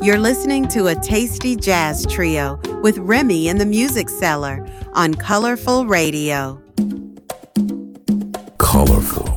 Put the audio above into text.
You're listening to a tasty jazz trio with Remy and the Music Cellar on Colorful Radio. Colorful.